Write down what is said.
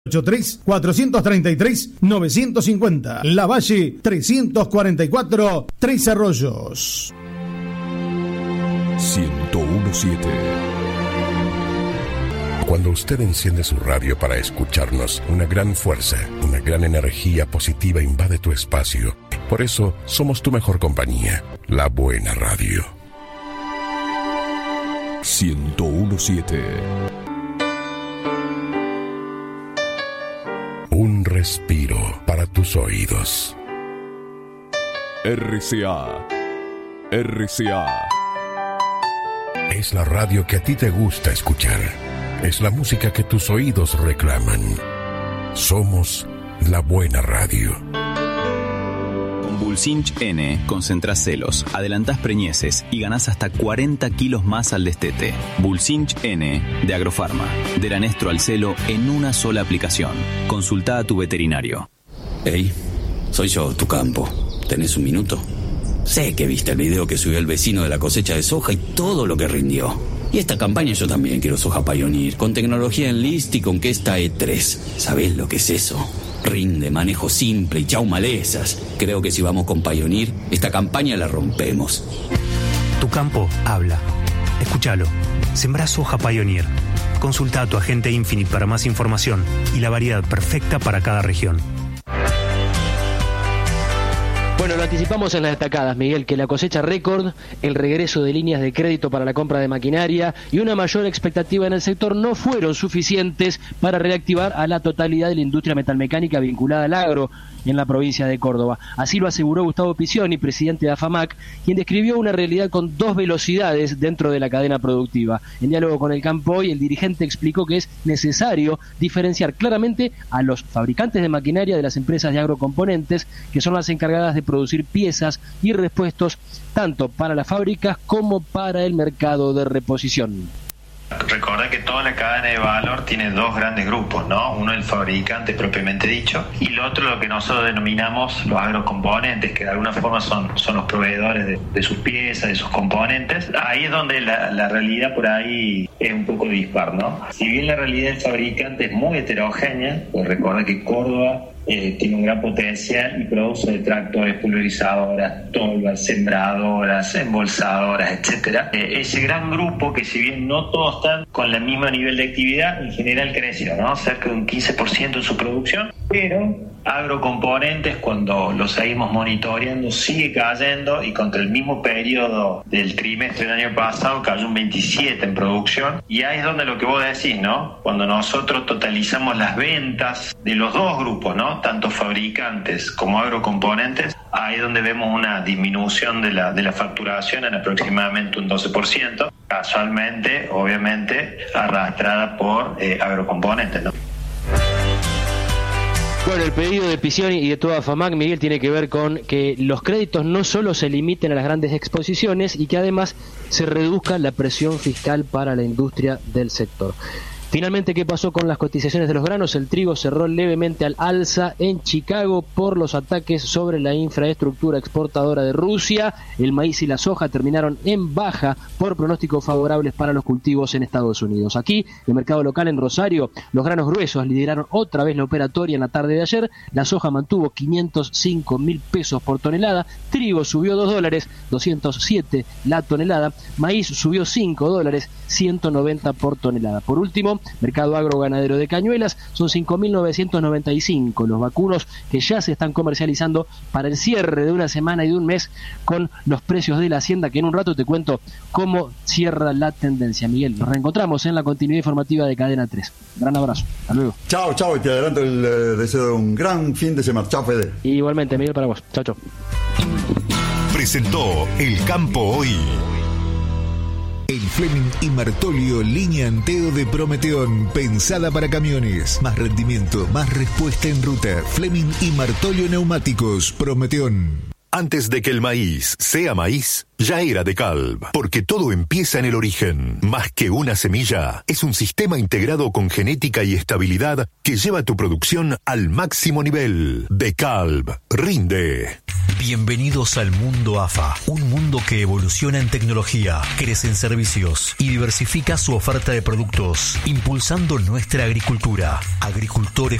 83-433-950. La Valle 344, Tres Arroyos. 1017. Cuando usted enciende su radio para escucharnos, una gran fuerza, una gran energía positiva invade tu espacio. Por eso, somos tu mejor compañía, la buena radio. 1017. Un respiro para tus oídos. RCA. RCA. Es la radio que a ti te gusta escuchar. Es la música que tus oídos reclaman. Somos la buena radio. Con Bulsinch N concentrás celos, adelantás preñeces y ganás hasta 40 kilos más al destete. Bulsinch N de Agrofarma. Del anestro al celo en una sola aplicación. Consultá a tu veterinario. Hey, soy yo, tu campo. ¿Tenés un minuto? Sé que viste el video que subió el vecino de la cosecha de soja y todo lo que rindió. Y esta campaña yo también quiero soja Pioneer, con tecnología Enlist y con Questa E3. ¿Sabés lo que es eso? Rinde, manejo simple y chau malezas. Creo que si vamos con Pioneer, esta campaña la rompemos. Tu campo habla. Escúchalo. Sembrá soja Pioneer. Consulta a tu agente Infinite para más información y la variedad perfecta para cada región. Bueno, lo anticipamos en las destacadas, Miguel, que la cosecha récord, el regreso de líneas de crédito para la compra de maquinaria y una mayor expectativa en el sector no fueron suficientes para reactivar a la totalidad de la industria metalmecánica vinculada al agro en la provincia de Córdoba. Así lo aseguró Gustavo Piccioni, presidente de AFAMAC, quien describió una realidad con dos velocidades dentro de la cadena productiva. En diálogo con el campo hoy, el dirigente explicó que es necesario diferenciar claramente a los fabricantes de maquinaria de las empresas de agrocomponentes, que son las encargadas de producir piezas y repuestos tanto para las fábricas como para el mercado de reposición. Recordá que toda la cadena de valor tiene dos grandes grupos, ¿no? Uno el fabricante propiamente dicho y el otro lo que nosotros denominamos los agrocomponentes, que de alguna forma son los proveedores de sus piezas, de sus componentes. Ahí es donde la realidad por ahí es un poco dispar, ¿no? Si bien la realidad del fabricante es muy heterogénea, pues recordá que Córdoba tiene un gran potencial y produce tractores, pulverizadoras, tolvas, sembradoras, embolsadoras, etcétera. Ese gran grupo, que si bien no todos están con el mismo nivel de actividad, en general creció, ¿no? Cerca de un 15% en su producción, pero agrocomponentes, cuando lo seguimos monitoreando, sigue cayendo y contra el mismo periodo del trimestre del año pasado cayó un 27% en producción. Y ahí es donde lo que vos decís, ¿no? Cuando nosotros totalizamos las ventas de los dos grupos, ¿no? Tanto fabricantes como agrocomponentes, ahí es donde vemos una disminución de la facturación en aproximadamente un 12%, casualmente, obviamente, arrastrada por agrocomponentes, ¿no? Bueno, el pedido de Piccioni y de toda AFAMAC, Miguel, tiene que ver con que los créditos no solo se limiten a las grandes exposiciones y que además se reduzca la presión fiscal para la industria del sector. Finalmente, ¿qué pasó con las cotizaciones de los granos? El trigo cerró levemente al alza en Chicago por los ataques sobre la infraestructura exportadora de Rusia. El maíz y la soja terminaron en baja por pronósticos favorables para los cultivos en Estados Unidos. Aquí, el mercado local en Rosario, los granos gruesos lideraron otra vez la operatoria en la tarde de ayer. La soja mantuvo 505.000 pesos por tonelada. Trigo subió $2, 207 la tonelada. Maíz subió $5, 190 por tonelada. Por último, mercado agroganadero de Cañuelas, son 5.995 los vacunos que ya se están comercializando para el cierre de una semana y de un mes con los precios de la hacienda, que en un rato te cuento cómo cierra la tendencia. Miguel, nos reencontramos en la continuidad informativa de Cadena 3. Gran abrazo, hasta luego. Chao, y te adelanto el deseo de un gran fin de semana. Chao, Fede. Igualmente, Miguel, para vos. Chao. Presentó El Campo Hoy. El Fleming y Martolio línea Anteo de Prometeón, pensada para camiones. Más rendimiento, más respuesta en ruta. Fleming y Martolio Neumáticos, Prometeón. Antes de que el maíz sea maíz, ya era DeKalb, porque todo empieza en el origen. Más que una semilla, es un sistema integrado con genética y estabilidad que lleva tu producción al máximo nivel. DeKalb rinde. Bienvenidos al mundo AFA, un mundo que evoluciona en tecnología, crece en servicios y diversifica su oferta de productos, impulsando nuestra agricultura. Agricultores